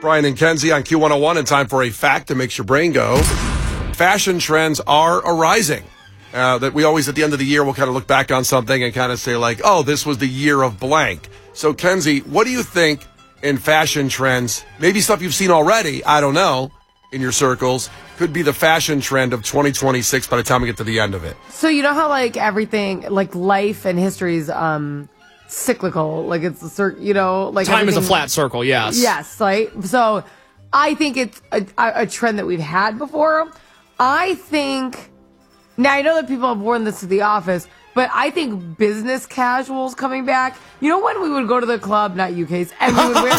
Brian and Kenzie on Q101, and time for a fact that makes your brain go. Fashion trends are arising. That we always, at the end of the year, we'll kind of look back on something and kind of say like, oh, this was the year of blank. So, Kenzie, what do you think in fashion trends, maybe stuff you've seen already, I don't know, in your circles, could be the fashion trend of 2026 by the time we get to the end of it? So you know how like everything, like life and history is cyclical, like it's like time is a flat circle. Yes. Yes, right. So I think it's a trend that we've had before. I think now I know that people have worn this to the office, but I think business casuals coming back. You know when we would go to the club, not you, Case, and we would wear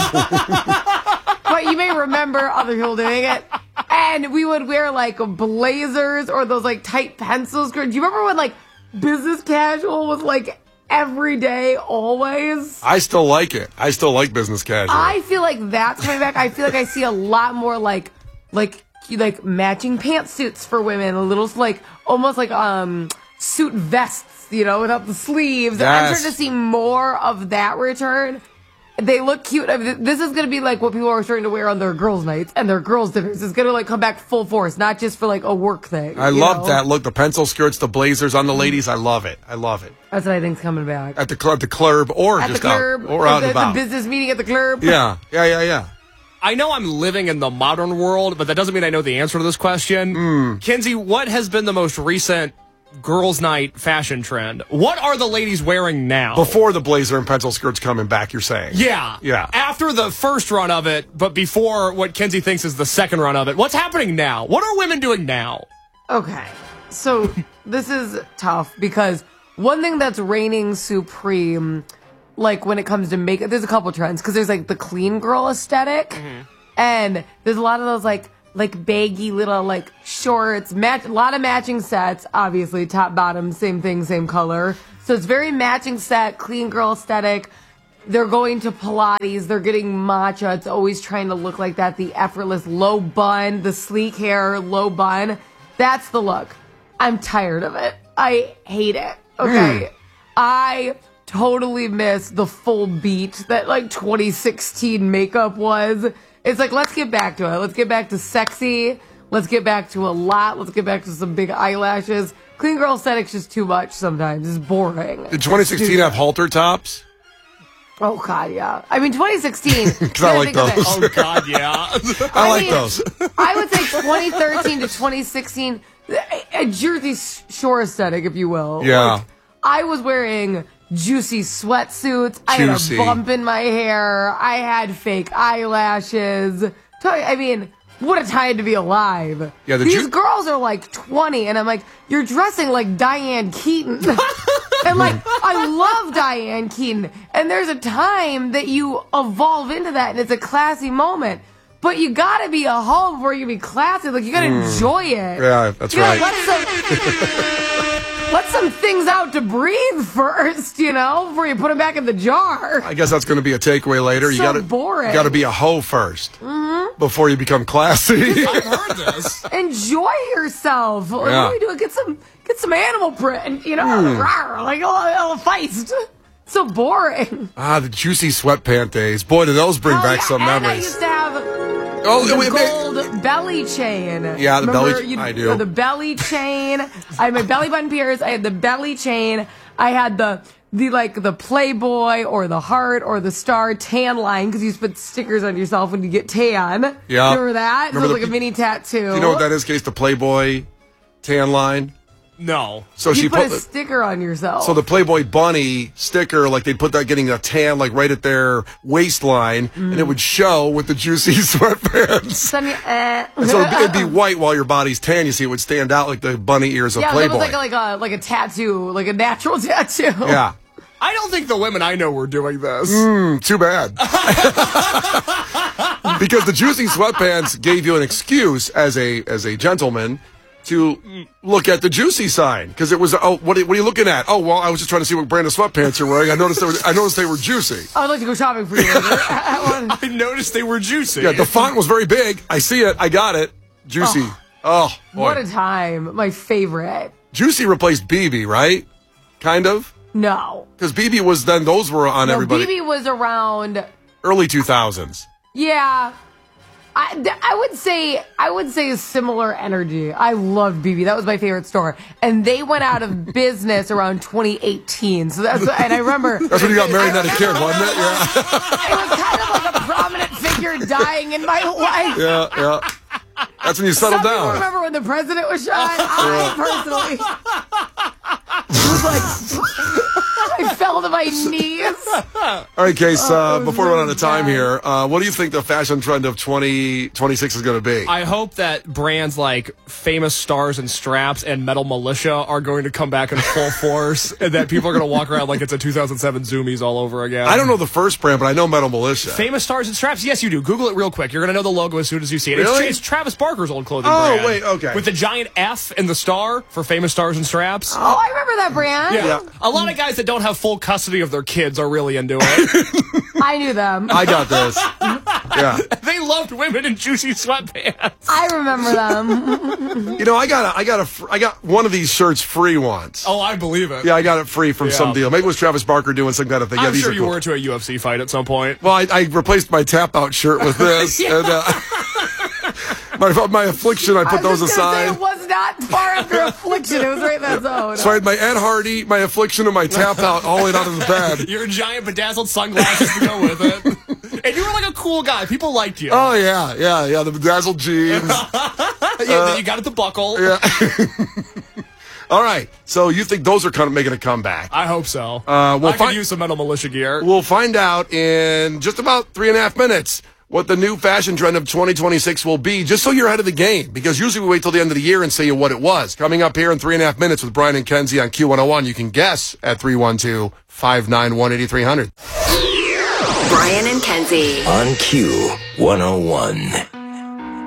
but you may remember other people doing it. And we would wear like blazers or those like tight pencil skirts. Do you remember when like business casual was like every day, always? I still like it. I still like business casual. I feel like that's coming back. I feel like I see a lot more like matching pantsuits for women, a little like almost like suit vests, without the sleeves. Yes. I'm starting to see more of that return. They look cute. I mean, this is going to be like what people are starting to wear on their girls' nights and their girls' dinners. It's going to like come back full force, not just for like a work thing. I love that look. The pencil skirts, the blazers on the ladies. I love it. I love it. That's what I think's coming back. At the club, the club, or at just the club, out, or out and about. The business meeting at the club. Yeah. I know I'm living in the modern world, but that doesn't mean I know the answer to this question. Kenzie, what has been the most recent girls' night fashion trend? What are the ladies wearing now? Before the blazer and pencil skirts coming back, you're saying? Yeah. After the first run of it, but before what Kenzie thinks is the second run of it. What's happening now? What are women doing now? Okay. So this is tough because one thing that's reigning supreme, like when it comes to makeup, there's a couple trends because there's like the clean girl aesthetic, and there's a lot of those like baggy little like shorts, a lot of matching sets, obviously top bottom, same thing, same color. So it's very matching set, clean girl aesthetic. They're going to Pilates, they're getting matcha. It's always trying to look like that. The effortless low bun, the sleek hair, low bun. That's the look. I'm tired of it. I hate it. Okay. I totally miss the full beat that like 2016 makeup was. It's like, let's get back to it. Let's get back to sexy. Let's get back to a lot. Let's get back to some big eyelashes. Clean girl aesthetic's just too much sometimes. It's boring. Did 2016 have halter tops? Oh, God, yeah. I mean, 2016. Because I like those. Oh, God, yeah. I like those. I would say 2013 to 2016, a Jersey Shore aesthetic, if you will. Yeah. Like, I was wearing juicy sweatsuits. I had a bump in my hair. I had fake eyelashes. I mean, what a time to be alive. Yeah, these girls are like 20, and I'm like, you're dressing like Diane Keaton. And like, I love Diane Keaton. And there's a time that you evolve into that, and it's a classy moment. But you gotta be a hoe before you can be classy. Like, you gotta enjoy it. Yeah, that's right. Let some things out to breathe first, before you put them back in the jar. I guess that's going to be a takeaway later. Boring. You got to be a hoe first before you become classy. I've heard this. Enjoy yourself. What are we doing? Get some animal print, like a little feist. So boring. The juicy sweatpant days. Boy, do those bring back some memories. I used to have gold belly chain. Yeah, I do. The belly chain. I had my belly button pierced. I had the belly chain. I had the Playboy or the heart or the star tan line because you used to put stickers on yourself when you get tan. Yeah. Remember that? It was like a mini tattoo. Do you know what that is, Case? The Playboy tan line? No. So you put a sticker on yourself. So the Playboy bunny sticker, like they'd put that getting a tan like right at their waistline, and it would show with the juicy sweatpants. So it'd be white while your body's tan. You see, it would stand out like the bunny ears of Playboy. Yeah, it was like a tattoo, like a natural tattoo. Yeah. I don't think the women I know were doing this. Too bad. Because the juicy sweatpants gave you an excuse as a gentleman to look at the juicy sign because it was what are you looking at? Oh well, I was just trying to see what brand of sweatpants you're wearing. I noticed they were juicy. I'd like to go shopping for you. I noticed they were juicy. Yeah, the font was very big. I see it. I got it. Juicy. Oh boy. What a time! My favorite. Juicy replaced BB, right? Kind of. No, because BB was then those were on everybody. BB was around early 2000s. Yeah. I would say a similar energy. I loved BB. That was my favorite store. And they went out of business around 2018. So and I remember. That's when you got married and had a kid, wasn't it? Yeah. It was kind of like a prominent figure dying in my life. Yeah. That's when you settled Some people down. remember when the president was shot. I personally was like, I fell to my knees. All right, Case, before we run out of time here, what do you think the fashion trend of 2026 is going to be? I hope that brands like Famous Stars and Straps and Metal Militia are going to come back in full force, and that people are going to walk around like it's a 2007 Zoomies all over again. I don't know the first brand, but I know Metal Militia. Famous Stars and Straps? Yes, you do. Google it real quick. You're going to know the logo as soon as you see it. Really? It's Travis Barker's old clothing brand. Oh, wait, okay. With the giant F in the star for Famous Stars and Straps. Oh, I remember that brand. Yeah. A lot of guys that don't have full custody of their kids are really into it. I knew them. I got this. Yeah. They loved women in juicy sweatpants. I remember them. You know, I got one of these shirts free once. Oh, I believe it. Yeah, I got it free from some deal. Maybe it was Travis Barker doing some kind of thing. Yeah, I'm these sure are you cool. were to a UFC fight at some point. Well, I replaced my tap out shirt with this. And, my affliction, I put those aside. It was not far after affliction. It was right in that zone. So I had my Ed Hardy, my affliction, and my tap out all the way out of the bed. Your giant bedazzled sunglasses to go with it. And you were like a cool guy. People liked you. Oh, yeah. The bedazzled jeans. Then you got it to buckle. Yeah. All right. So you think those are kind of making a comeback? I hope so. We'll I could use some Metal Militia gear. We'll find out in just about 3.5 minutes what the new fashion trend of 2026 will be, just so you're ahead of the game, because usually we wait till the end of the year and say you what it was. Coming up here in 3.5 minutes with Brian and Kenzie on Q101, you can guess at 312-591-8300. Brian and Kenzie on Q101.